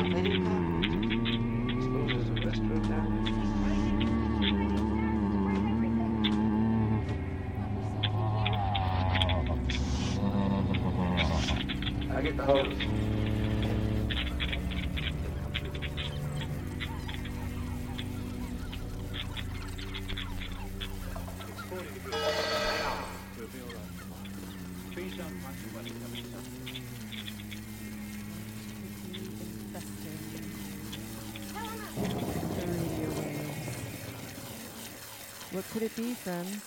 there's a restroom down there. I get the hose. What could it be, friends?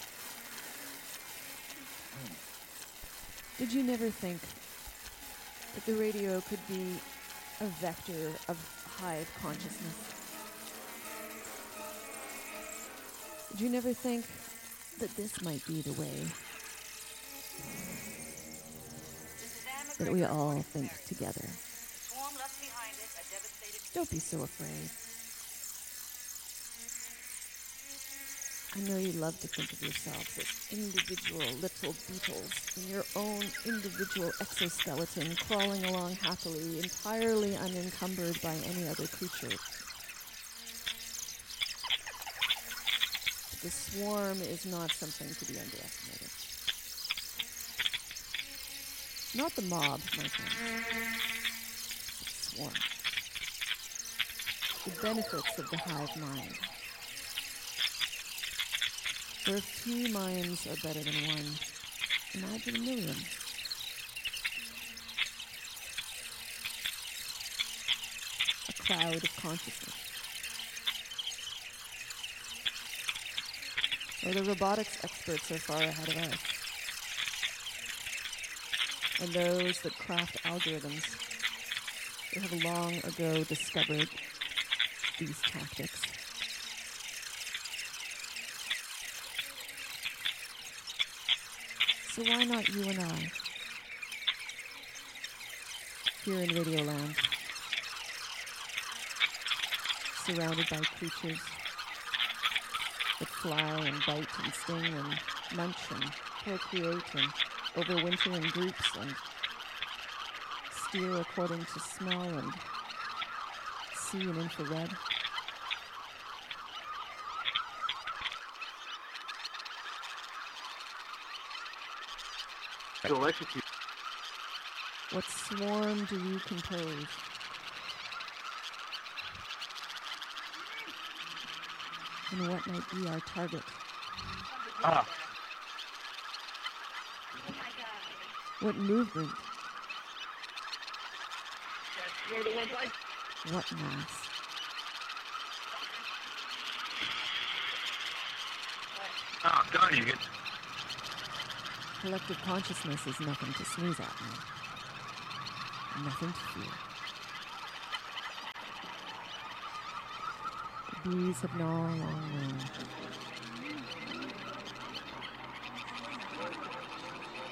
Did you never think that the radio could be a vector of hive consciousness? Did you never think that this might be the way that we all think together? Don't be so afraid. I know you love to think of yourselves as individual little beetles in your own individual exoskeleton, crawling along happily, entirely unencumbered by any other creature. But the swarm is not something to be underestimated. Not the mob, my friends. The swarm. The benefits of the hive mind. Where if 2 minds are better than 1, imagine 1,000,000. A cloud of consciousness. Or the robotics experts are far ahead of us. And those that craft algorithms, they have long ago discovered these tactics. So why not you and I, here in Radioland, surrounded by creatures that fly and bite and sting and munch and procreate and overwinter in groups and steer according to smell and see in infrared? What swarm do you compose? And what might be our target? What movement? What mass? Darn you. Collective consciousness is nothing to sneeze at, man. Nothing to fear. The bees have long known